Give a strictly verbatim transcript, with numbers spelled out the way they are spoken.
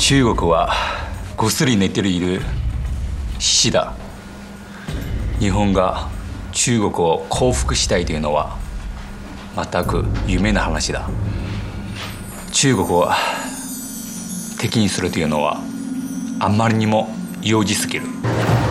中国はぐっすり寝ている獅子だ。日本が中国を降伏したいというのは全く夢の話だ。中国を敵にするというのはあまりにも幼児すぎる。